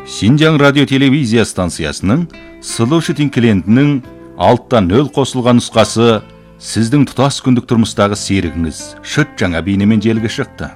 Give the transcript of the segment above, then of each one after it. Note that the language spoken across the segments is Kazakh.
Шинжаң радио телевизия станциясының Слушай клиентінің алттан нөл қосылған нұсқасы сіздің тұтас күндік тұрмыстағы серігіңіз шыт жаңа бейнемен желіге шықты.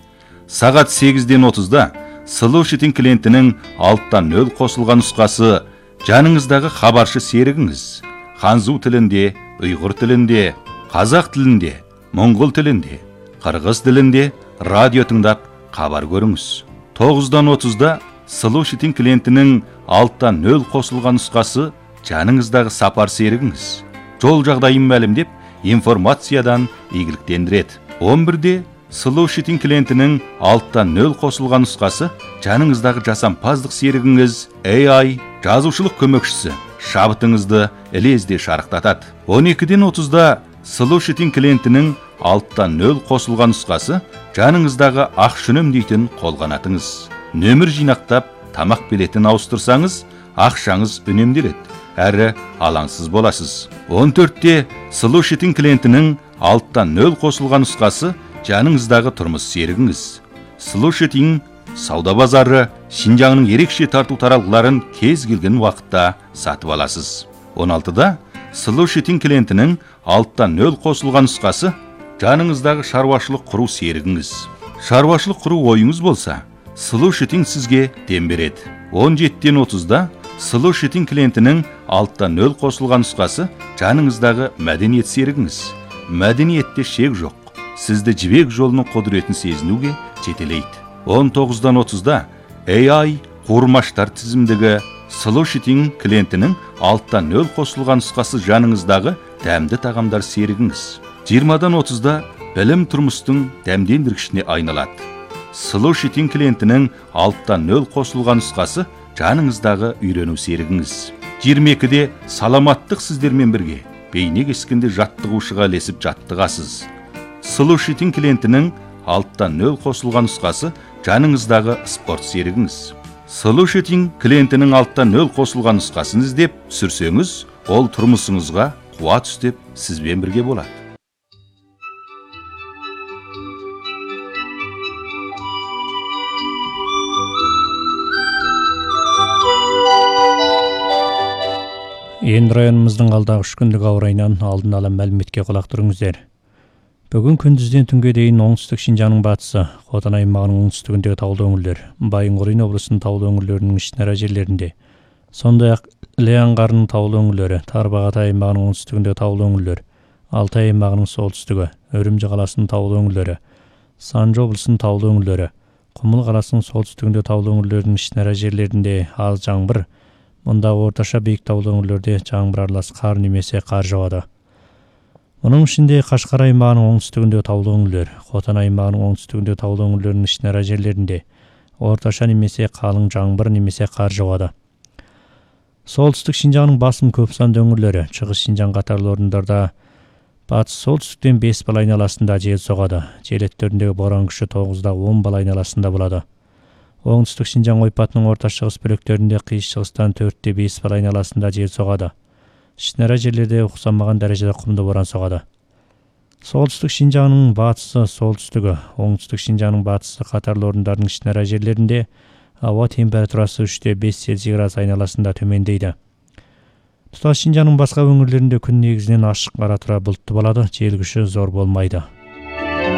Сағат 8-ден 30-да Слушай клиентінің алттан нөл қосылған нұсқасы жаныңыздағы хабаршы серігіңіз ханзу тілінде, ұйғыр тілінде, қазақ тілінде, моңғол тілінде, қырғыз тілінде радио тыңдап хабар көріңіз. 9-дан 30-да Слушай клиентінің алттан нөл қосылған нұсқасы жаныңыздағы сапар серігіңіз жол жағдайын мәлімдеп информациядан игіліктендіреді. 11-де Слушай клиентінің алттан нөл қосылған нұсқасы жаныңыздағы жасампаздық серігіңіз AI жазушылық көмекшісі шабытыңызды ілезде шарықтатады. 12-ден 30-да Слушай клиентінің алттан нөл қосылған нұсқасы жаныңыздағы ақшүнім дейтін қолғанатыңыз. Нөмір жинақтап, тамақ билетін ауыстырсаңыз, ақшаңыз үнемделеді, әрі алаңсыз боласыз. 14-те Слушай клиентінің алттан нөл қосылған нұсқасы жаныңыздағы тұрмыс серігіңіз. Слушай сауда базары Шинжаңның ерекше тарту таралғыларын кез келген уақытта сатып аласыз. 16-да Слушай клиентінің алттан нөл қосылған нұсқасы жаныңыздағы шаруашылық құру серігіңіз. Шаруашылық құру ойыңыз болса, Слушай сізге дем береді. 17-ден 30-да Слушай клиентінің алттан нөл қосылған нұсқасы жаныңыздағы мәдениет серігіңіз. Мәдениетте шек жоқ. Сізді жібек жолының құдіретін сезінуге жетелейді. 19-дан 30-да AI қуырмаштар тізімдегі Слушай клиентінің алттан нөл қосылған нұсқасы жаныңыздағы дәмді тағамдар серігіңіз. 20-дан 30-да білім тұрмыстың дәмдендіргішіне айналады. Слушай клиентінің алттан нөл қосылған нұсқасы жаныңыздағы үйрену серігіңіз. 22-де саламаттық сіздермен бірге бейне кескенде жаттығушыға ілесіп жаттығасыз. Слушай клиентінің алттан нөл қосылған нұсқасы жаныңыздағы спорт серігіңіз. Слушай клиентінің алттан нөл қосылған нұсқасын іздеп түсірсеңіз, ол тұрмысыңызға қуат үстеп сізбен бірге болады. Енді районымыздың алдағы 3 күндік ауа райынан алдын ала мәліметке құлақ түріңіздер. Бүгін күндізден түнге дейін оңтүстік Шинжаңның батысы, Хотан аймағының оңтүстігіндегі таулы өңірлер, Байынқорин облысының таулы өңірлерінің ішінара жерлерінде, сондай-ақ Іле аңғарының таулы өңірлері, Тарбағатай аймағының оңтүстігіндегі таулы өңірлер, Алтай аймағының солтүстігі, Үрімжі қаласының таулы өңірлері, Санжы облысының таулы өңірлері, Құмыл қаласының солтүстігіндегі таулы өңірлерінің ішінара жерлерінде аз жаңбыр, мұнда орташа биік таулы өңірлерде жаңбыр аралас қар немесе қар жауады. Мұның ішінде Қашқар аймағының оңтүстігінде таулы өңірлер, Хотан аймағының оңтүстігінде таулы өңірлерінің ішінара жерлерінде орташа немесе қалың жаңбыр немесе қар жауады. Солтүстік Шинжаңның басым көп санды өңірлері, Шығыс Шинжаң қатарлы орындарда батыс солтүстіктен 5 бал айналасында жел соғады. Жел екпіні боран күші 9-да 10 бал айналасында болады. Оңтүстік Шинжаң ойпатының орта шығыс бөліктерінде қиыс шығыстан 4-те 5 бал айналасында жел соғады. Ішінара жерлерде ұқсамаған дәрежеде құмды боран соғады. Солтүстік Шинжаңның батысы, солтүстігі, оңтүстік Шинжаңның батысы қатарлы орындардың ішінара жерлерінде ауа температурасы 3-те 5 Цельсий градус айналасында төмендейді. Тұтас Шинжаңның басқа өңірлерінде күн негізінен ашық ара тұра бұлтты болады, жел күші зор болмайды.